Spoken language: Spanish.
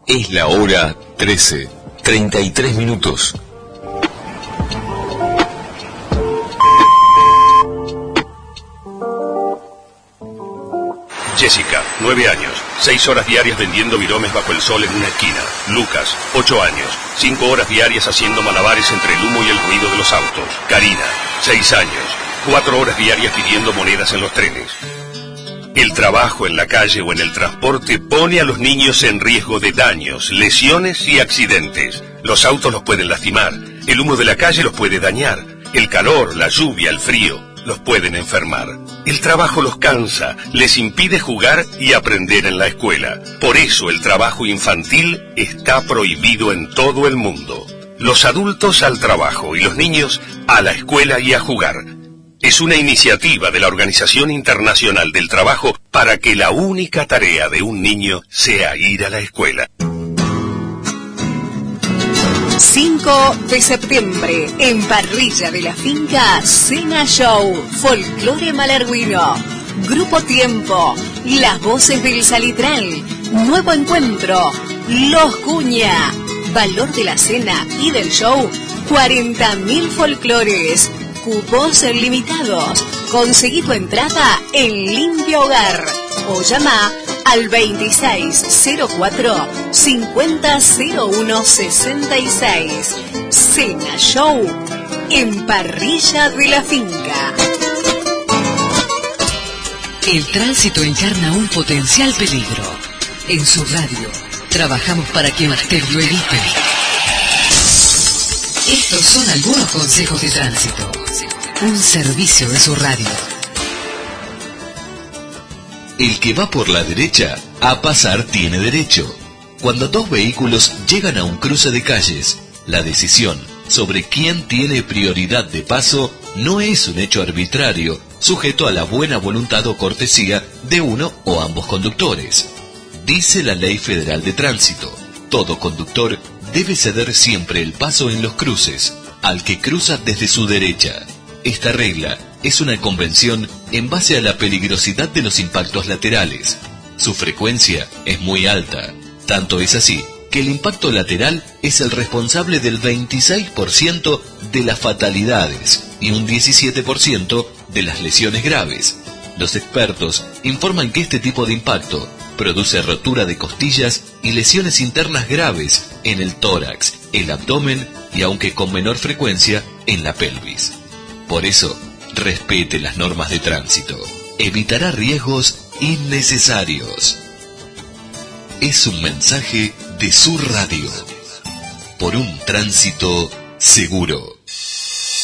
Es la hora 13:33. Jessica, 9 años, 6 horas diarias vendiendo viromes bajo el sol en una esquina. Lucas, 8 años, 5 horas diarias haciendo malabares entre el humo y el ruido de los autos. Karina, 6 años, 4 horas diarias pidiendo monedas en los trenes. El trabajo en la calle o en el transporte pone a los niños en riesgo de daños, lesiones y accidentes. Los autos los pueden lastimar, el humo de la calle los puede dañar, el calor, la lluvia, el frío los pueden enfermar. El trabajo los cansa, les impide jugar y aprender en la escuela. Por eso el trabajo infantil está prohibido en todo el mundo. Los adultos al trabajo y los niños a la escuela y a jugar. Es una iniciativa de la Organización Internacional del Trabajo para que la única tarea de un niño sea ir a la escuela. 5 de septiembre, en Parrilla de la Finca, Cena Show, Folclore Malerguino, Grupo Tiempo, Las Voces del Salitral, Nuevo Encuentro, Los Cuña. Valor de la cena y del show, 40.000 folclores. Cupos limitados. Conseguí tu entrada en Limpio Hogar o llama al 2604-500166. Cena Show en Parrilla de la Finca. El tránsito encarna un potencial peligro. En su radio trabajamos para que usted lo evite. Estos son algunos consejos de tránsito. Un servicio de su radio. El que va por la derecha, a pasar tiene derecho. Cuando dos vehículos llegan a un cruce de calles, la decisión sobre quién tiene prioridad de paso no es un hecho arbitrario, sujeto a la buena voluntad o cortesía de uno o ambos conductores. Dice la Ley Federal de Tránsito: todo conductor debe ceder siempre el paso en los cruces al que cruza desde su derecha. Esta regla es una convención en base a la peligrosidad de los impactos laterales. Su frecuencia es muy alta. Tanto es así que el impacto lateral es el responsable del 26% de las fatalidades y un 17% de las lesiones graves. Los expertos informan que este tipo de impacto produce rotura de costillas y lesiones internas graves en el tórax, el abdomen y, aunque con menor frecuencia, en la pelvis. Por eso, respete las normas de tránsito. Evitará riesgos innecesarios. Es un mensaje de su radio. Por un tránsito seguro.